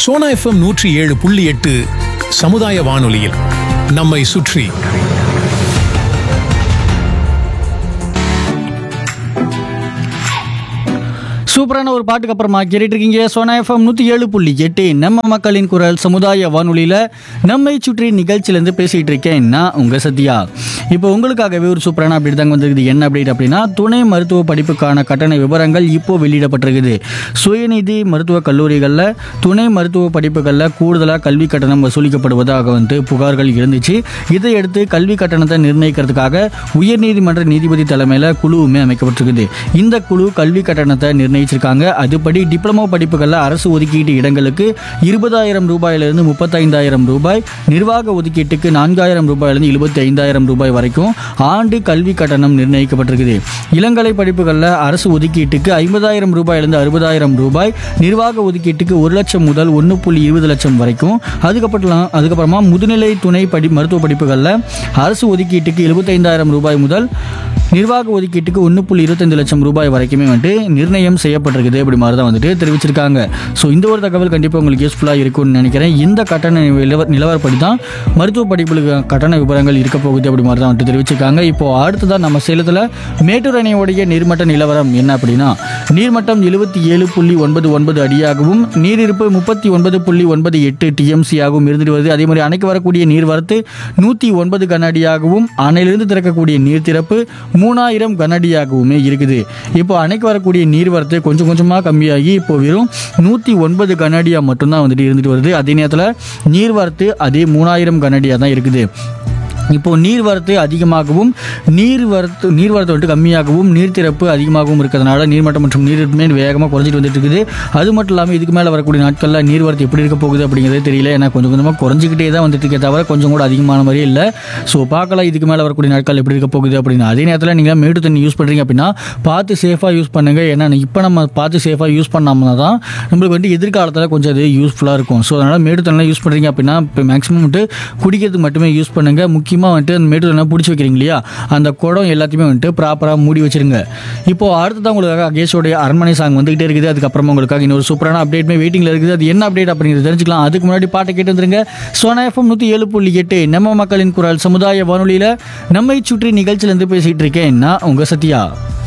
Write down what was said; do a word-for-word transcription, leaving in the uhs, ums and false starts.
Sona FM நூற்றி ஏழு புள்ளி எட்டு சமுதாய வானொலியில் நம்மை சுற்றி. சூப்பரான ஒரு பாட்டுக்கு அப்புறமா கேட்டுட்டு இருக்கீங்க சோனா எஃப்எம் நூற்றி ஏழு புள்ளி எட்டு நம்ம மக்களின் குரல் சமுதாய வானொலியில் நம்மை சுற்றி நிகழ்ச்சியிலேருந்து பேசிகிட்டு இருக்கேன் நான் உங்கள் சத்யா. இப்போ உங்களுக்காகவே ஒரு சூப்பரான அப்டேட் தாங்க வந்திருக்குது. என்ன அப்டேட் அப்படின்னா, துணை மருத்துவ படிப்புக்கான கட்டண விவரங்கள் இப்போ வெளியிடப்பட்டிருக்குது. சுயநிதி மருத்துவ கல்லூரிகளில் துணை மருத்துவ படிப்புகளில் கூடுதலாக கல்வி கட்டணம் வசூலிக்கப்படுவதாக வந்து புகார்கள் இருந்துச்சு. இதையடுத்து கல்வி கட்டணத்தை நிர்ணயிக்கிறதுக்காக உயர்நீதிமன்ற நீதிபதி தலைமையில் குழுவுமே அமைக்கப்பட்டிருக்குது. இந்த குழு கல்வி கட்டணத்தை நிர்ணயிச்சிருக்காங்க. அதுபடி டிப்ளமோ படிப்புகளில் அரசு ஒதுக்கீட்டு இடங்களுக்கு இருபதாயிரம் ரூபாயிலிருந்து முப்பத்தைந்தாயிரம் ரூபாய், நிர்வாக ஒதுக்கீட்டுக்கு நான்காயிரம் ரூபாயிலிருந்து எழுபத்தி ஐந்தாயிரம் ரூபாய் வரைக்கும் ஆண்டு கல்வி கட்டணம் நிர்ணயிக்கப்பட்டிருக்குது. இளங்கலை படிப்புகளில் அரசு ஒதுக்கீட்டுக்கு ஐம்பதாயிரம் ரூபாயிலிருந்து அறுபதாயிரம் ரூபாய், நிர்வாக ஒதுக்கீட்டுக்கு ஒரு லட்சம் முதல் ஒன்று புள்ளி இருபது லட்சம் வரைக்கும். அதுக்கப்புறம் அதுக்கப்புறமா முதுநிலை துணை படி மருத்துவ படிப்புகளில் அரசு ஒதுக்கீட்டுக்கு எழுபத்தைந்தாயிரம் ரூபாய் முதல் நிர்வாக ஒதுக்கீட்டுக்கு ஒன்று புள்ளி இருபத்தைந்து லட்சம் ரூபாய் வரைக்குமே வந்துட்டு நிர்ணயம் செய்யப்பட்டிருக்குது. அப்படி மாதிரி தான் வந்துட்டு தெரிவிச்சிருக்காங்க. ஸோ இந்த ஒரு தகவல் கண்டிப்பாக உங்களுக்கு யூஸ்ஃபுல்லாக இருக்கும்னு நினைக்கிறேன். இந்த கட்டண நிலவ நிலவரப்படி தான் மருத்துவ படிப்புகளுக்கு கட்டண விவரங்கள் இருக்க போகுது. அப்படி மாதிரி தான் வந்துட்டு தெரிவிச்சிருக்காங்க. இப்போ அடுத்ததான் நம்ம சேலத்தில் மேட்டூர் அணையோடைய நீர்மட்ட நிலவரம் என்ன அப்படின்னா, நீர்மட்டம் எழுபத்தி ஏழு புள்ளி ஒன்பது ஒன்பது அடியாகவும் நீரிருப்பு முப்பத்தி ஒன்பது புள்ளி ஒன்பது எட்டு டிஎம்சி ஆகவும் இருந்துட்டு வருது. அதே மாதிரி அணைக்கு வரக்கூடிய நீர்வரத்து நூற்றி ஒன்பது கன அடியாகவும் அணையிலிருந்து திறக்கக்கூடிய நீர் திறப்பு மூணாயிரம் கனஅடியாகவுமே இருக்குது. இப்போ அணைக்கு வரக்கூடிய நீர்வரத்து கொஞ்சம் கொஞ்சமாக கம்மியாகி இப்போ வெறும் நூற்றி ஒன்பது கனஅடியா மட்டும்தான் வந்துட்டு இருந்துட்டு வருது. அதே நேரத்தில் நீர்வரத்து அதே மூணாயிரம் கனஅடியாக தான் இருக்குது. இப்போது நீர்வரத்து அதிகமாகவும் நீர்வரத்து நீர்வரத்து வந்துட்டு கம்மியாகவும் நீர்த்திறப்பு அதிகமாகவும் இருக்கிறதுனால நீர்மட்டம் மற்றும் நீரின்மை வேகமாக குறைஞ்சிட்டு வந்துட்டு இருக்குது. அது மட்டும் இல்லாமல் இதுக்கு மேலே வரக்கூடிய நாட்களில் நீர்வரத்து எப்படி இருக்க போகுது அப்படிங்கிறதே தெரியல. ஏன்னா கொஞ்சம் கொஞ்சமாக குறைஞ்சிக்கிட்டே தான் வந்துட்டு இருக்கே தவிர கொஞ்சம் கூட அதிகமான மாதிரியே இல்லை. ஸோ பார்க்கலாம் இதுக்கு மேலே வரக்கூடிய நாட்கள் எப்படி இருக்க போகுது அப்படின்னு. அதே நேரத்தில் நீங்கள் மேட்டு தண்ணி யூஸ் பண்ணுறீங்க அப்படின்னா பார்த்து சேஃபாக யூஸ் பண்ணுங்கள். ஏன்னா இப்போ நம்ம பார்த்து சேஃபாக யூஸ் பண்ணாமல் தான் நம்மளுக்கு வந்துட்டு எதிர்காலத்தில் கொஞ்சம் அது யூஸ்ஃபுல்லாக இருக்கும். ஸோ அதனால் மேட்டு தண்ணிலாம் யூஸ் பண்ணுறீங்க அப்படின்னா இப்போ மேக்ஸிமம் வந்துட்டு குடிக்கிறதுக்கு மட்டுமே யூஸ் பண்ணுங்கள். முக்கியமாக வந்துட்டு அந்த மேட்டூர் என்ன பிடிச்சி வைக்கிறீங்க இல்லையா, அந்த குடம் எல்லாத்தையுமே வந்துட்டு ப்ராப்பராக மூடி வச்சிருங்க. இப்போ அடுத்ததான் உங்களுக்காக அகேஷோடைய அரண்மனை சாங் வந்துகிட்டே இருக்குது. அதுக்கப்புறமா உங்களுக்காக இன்னொரு சூப்பரான அப்டேட்மே வெயிட்டிங்கில் இருக்குது. அது என்ன அப்டேட் அப்படிங்கிறது தெரிஞ்சுக்கலாம். அதுக்கு முன்னாடி பாட்டை கேட்டு வந்துருங்க. சோனா எஃப்எம் நூற்றி ஏழு புள்ளி எட்டு நம்ம மக்களின் குரல் சமுதாய வானொலியில் நம்மை சுற்றி நிகழ்ச்சியிலேருந்து பேசிகிட்டு இருக்கேன் நான் உங்கள் சத்யா.